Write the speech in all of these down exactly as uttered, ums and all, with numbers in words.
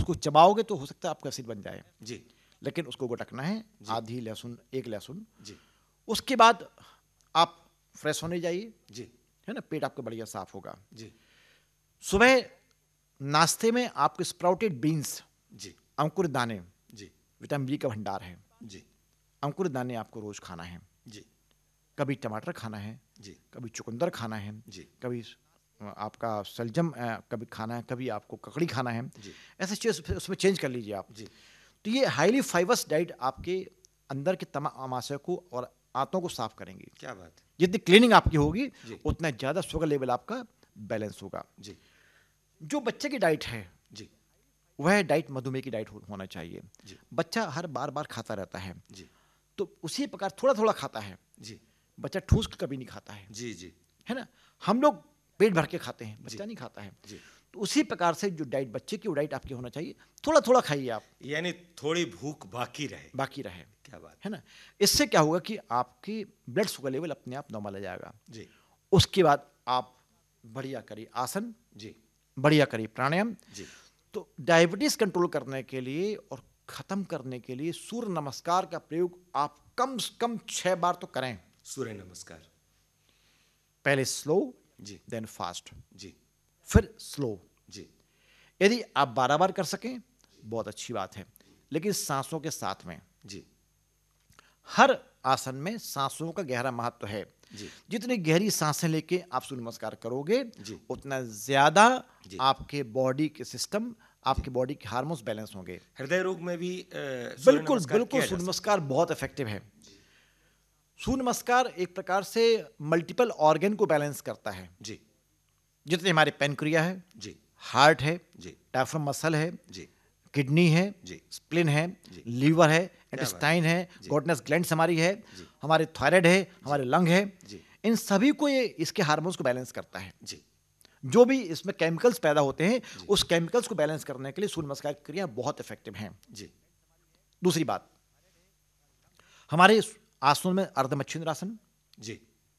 उसको चबाओगे तो हो सकता है आपका एसिड बन जाए जी। लेकिन उसको गटकना है, आधी लहसुन, एक लहसुन जी। उसके बाद आप फ्रेश होने जाइए जी। है ना, पेट आपका बढ़िया साफ होगा। जी। सुबह नाश्ते में आपके स्प्राउटेड बीन्स, जी। अंकुर दाने, जी। विटामिन बी का भंडार है। जी। अंकुर दाने आपको रोज खाना है। जी। कभी टमाटर खाना है, जी। कभी चुकंदर खाना है, जी। कभी आपका सलजम कभी खाना है, कभी आपको ककड़ी खाना है। जी। ऐसे चीज उसमें चेंज कर लीजिए आप। जी। तो ये हाईली फाइबर्स डाइट आपके अंदर के तमाम आमाशय को और आंतों को साफ करेंगे। क्या बात है। जितनी क्लीनिंग आपकी होगी जी। उतना ज्यादा शुगर लेवल आपका बैलेंस होगा। जी। जो बच्चे की डाइट है जी। वह डाइट मधुमेह की डाइट हो, होना चाहिए। जी। बच्चा हर बार बार खाता रहता है जी। तो उसी प्रकार थोड़ा थोड़ा खाता है। जी। बच्चा ठूस के कभी नहीं खाता है, जी। जी। है ना। हम लोग पेट भर के खाते हैं, जी। बच्चा नहीं खाता है। जी। तो उसी प्रकार से जो डाइट बच्चे की वो डाइट आपकी होना चाहिए। थोड़ा थोड़ा खाइए आप, यानी थोड़ी भूख बाकी रहे। बाकी रहे। क्या बात है ना। इससे क्या होगा कि आपकी ब्लड शुगर लेवल अपने आप नॉर्मल आ जाएगा। जी। उसके बाद आप बढ़िया करिए आसन, जी। बढ़िया करिए प्राणायाम। जी। तो डायबिटीज कंट्रोल करने के लिए और खत्म करने के लिए सूर्य नमस्कार का प्रयोग आप कम से कम छह बार तो करें। सूर्य नमस्कार पहले स्लो, जी। देन फास्ट, जी। फिर स्लो। जी। यदि आप बारह बार कर सकें बहुत अच्छी बात है, लेकिन सांसों के साथ में। जी। हर आसन में सांसों का गहरा महत्व है। जी। जितनी गहरी सांसें लेके आप सूर्य नमस्कार करोगे जी। उतना ज्यादा जी। आपके बॉडी के सिस्टम, आपके बॉडी के हार्मोन्स बैलेंस होंगे। हृदय रोग में भी अ, सूर्य बिल्कुल नमस्कार बिल्कुल किया जा सूर्य सकता नमस्कार बहुत इफेक्टिव है। सूर्य नमस्कार एक प्रकार से मल्टीपल ऑर्गन को बैलेंस करता है। है। जी। जितने हमारे पेनक्रिया है, जी। हार्ट है, जी। डायफ्राम मसल है, जी। किडनी है, जी। स्प्लिन है, जी। लीवर है, बात इंटेस्टाइन है, जी। गॉडनेस ग्लैंड्स हमारी है, जी। हमारे थायराइड है, हमारे लंग है। जी। इन सभी को ये इसके हार्मोन्स को बैलेंस करता है। जी। जो भी इसमें केमिकल्स पैदा होते हैं जी। उस केमिकल्स को बैलेंस करने के लिए सूर्य नमस्कार की क्रिया बहुत इफेक्टिव हैं। जी। दूसरी बात, हमारे आसनों में अर्धमच्छिंद्रासन जी।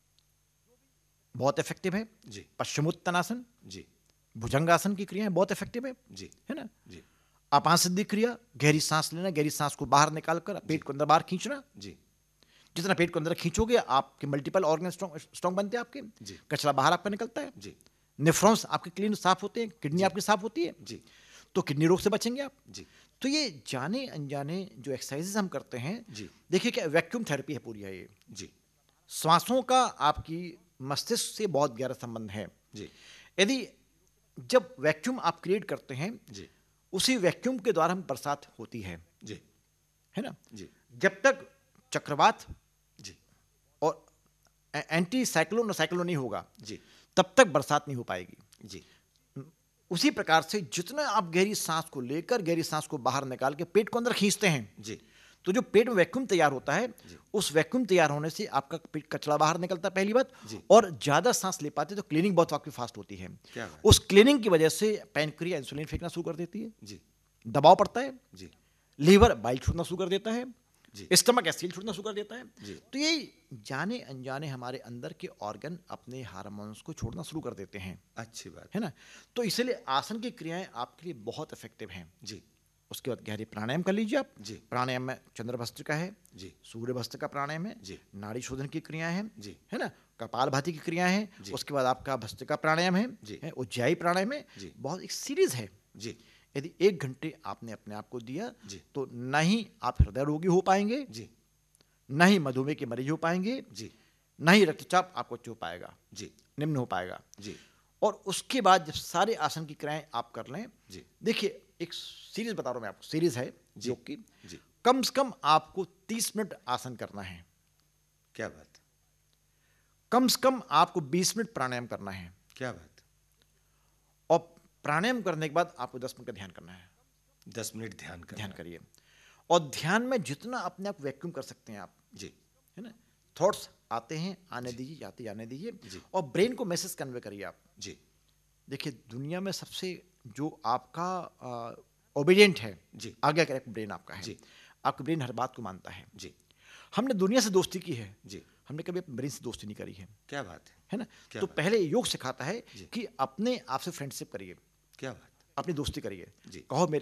बहुत इफेक्टिव है। जी। पश्चिमोत्तानासन, जी। भुजंगासन की क्रियाएं बहुत इफेक्टिव है जी। है ना। जी। आपान सिद्धि क्रिया, गहरी सांस लेना, गहरी सांस को बाहर निकालकर पेट को अंदर बाहर खींचना। जी। जितना पेट को अंदर खींचोगे आपके मल्टीपल ऑर्गन स्ट्रॉन्ग बनते हैं आपके। जी। कचरा बाहर आपका निकलता है। जी। नेफ्रॉन्स आपके क्लीन साफ होते हैं, किडनी आपकी साफ होती है। जी। तो किडनी रोग से बचेंगे आप। जी। तो ये जाने अनजाने जो एक्सरसाइजेस हम करते हैं, जी। देखिए क्या वैक्यूम थेरेपी है पूरी है ये। जी। श्वासों का आपकी मस्तिष्क से बहुत गहरा संबंध है। जी। यदि जब वैक्यूम आप क्रिएट करते हैं जी। उसी वैक्यूम के द्वारा हम बरसात होती है जी। है ना। जी। जब तक चक्रवात जी। और एंटी साइक्लोन और साइक्लोन नहीं होगा जी। तब तक बरसात नहीं हो पाएगी। जी। उसी प्रकार से जितना आप गहरी सांस को लेकर गहरी सांस को बाहर निकाल के पेट को अंदर खींचते हैं, जी। तो जो पेट में वैक्यूम तैयार होता है जी। उस वैक्यूम तैयार होने से आपका पेट कचरा बाहर निकलता है पहली बात। जी। और ज्यादा सांस ले पाते तो क्लीनिंग बहुत आपकी फास्ट होती है। क्या बात। उस क्लीनिंग की वजह से पैनक्रिया इंसुलिन फेंकना शुरू कर देती है, जी। दबाव पड़ता है, जी। लीवर बाइल छोड़ना शुरू कर देता है, जी। स्टमक एसिड छोड़ना शुरू कर देता है। जी। तो ये जाने अनजाने हमारे अंदर के ऑर्गन अपने हार्मोन्स को छोड़ना शुरू कर देते हैं। अच्छी बात है ना। तो इसलिए आसन की क्रियाएं आपके लिए बहुत इफेक्टिव हैं। जी। उसके बाद गहरी प्राणायाम कर लीजिए आप। जी। प्राणायाम में चंद्रभस्त्रिका है, जी। सूर्य भस्त्रिका प्राणायाम है, जी। नाड़ी शोधन की क्रियाएं हैं, जी। है ना, कपालभाति की क्रियाएं हैं। जी। उसके बाद आपका भस्त्रिका प्राणायाम है, जी। है उज्जाई प्राणायाम है। जी। बहुत एक सीरीज है। जी। यदि एक घंटे आपने अपने आप को दिया जी। तो न ही आप हृदय रोगी हो पाएंगे, जी। न ही मधुमेह के मरीज हो पाएंगे, जी। न ही रक्तचाप आपको हो पाएगा, जी। निम्न हो पाएगा। जी। और उसके बाद जब सारे आसन की क्रियाएं आप कर लें, जी। देखिए एक सीरीज बता रहा हूं मैं आपको, सीरीज है जो कि जी। कम से कम आपको तीस मिनट आसन करना है। क्या बात। कम से कम आपको बीस मिनट प्राणायाम करना है। क्या बात। और प्राणायाम करने के बाद आपको दस मिनट का ध्यान करना है। दस मिनट ध्यान करना। ध्यान करिए और ध्यान में जितना अपने आप वैक्यूम कर सकते हैं आप। जी। है ना। थॉट्स आते हैं आने दीजिए, जाते आने दीजिए। जी। और ब्रेन को मैसेज कन्वे करिए आप। जी। देखिए दुनिया में सबसे जो आपका ओबीडियंट है, जी। आज्ञा कारक ब्रेन आपका है। जी। आपका ब्रेन हर बात को मानता है। जी। हमने दुनिया से दोस्ती की है, जी। हमने कभी अपने ब्रेन से दोस्ती नहीं करी है। क्या बात है। है ना। क्या तो बात? पहले योग सिखाता है जी। कि अपने आप से फ्रेंडशिप करिए, क्या बात। अपनी दोस्ती करिए। जी। कहो मेरे